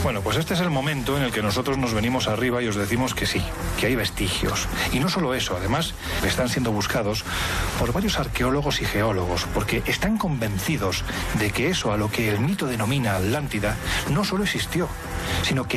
Bueno, pues este es el momento en el que nosotros nos venimos arriba y os decimos que sí, que hay vestigios. Y no solo eso, además están siendo buscados por varios arqueólogos y geólogos, porque están convencidos de que eso a lo que el mito denomina Atlántida no solo existió, sino que